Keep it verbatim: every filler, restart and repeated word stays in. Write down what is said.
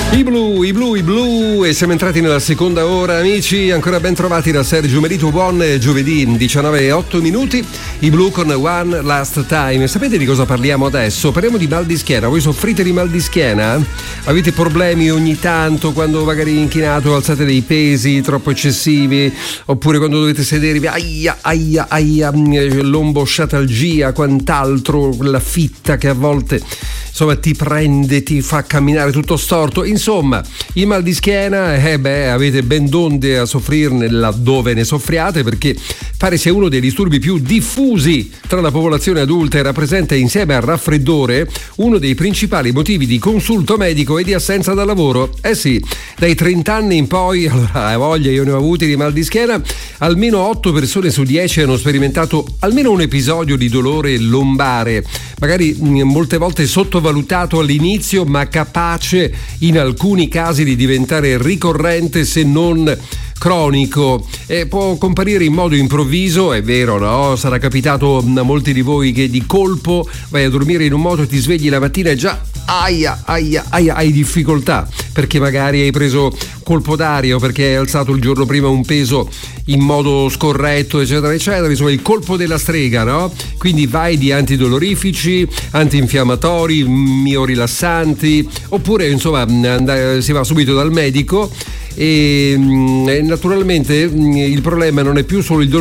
I blu, i blu, i blu e siamo entrati nella seconda ora, amici, ancora ben trovati da Sergio Merito. Buon giovedì, diciannove e otto minuti, i blu con One Last Time. Sapete di cosa parliamo adesso? Parliamo di mal di schiena. Voi soffrite di mal di schiena? Avete problemi ogni tanto quando magari inchinato alzate dei pesi troppo eccessivi, oppure quando dovete sedervi, aia, aia, aia, lombosciatalgia, quant'altro, quella fitta che a volte insomma ti prende, ti fa camminare tutto storto. Insomma, il mal di schiena, eh beh, avete ben donde a soffrirne laddove ne soffriate, perché pare sia uno dei disturbi più diffusi tra la popolazione adulta e rappresenta, insieme al raffreddore, uno dei principali motivi di consulto medico e di assenza dal lavoro. Eh sì, dai trenta anni in poi, allora, hai voglia, io ne ho avuti di mal di schiena, almeno otto persone su dieci hanno sperimentato almeno un episodio di dolore lombare, magari molte volte sottovalutato all'inizio, ma capace in alcuni casi di diventare ricorrente se non cronico. E può comparire in modo improvviso, è vero, no? Sarà capitato a molti di voi che di colpo vai a dormire in un modo e ti svegli la mattina e già aia, aia, aia, hai difficoltà perché magari hai preso colpo d'aria o perché hai alzato il giorno prima un peso in modo scorretto, eccetera eccetera, insomma il colpo della strega, no? Quindi vai di antidolorifici, antinfiammatori, miorilassanti, oppure insomma and- si va subito dal medico. E naturalmente il problema non è più solo il dolore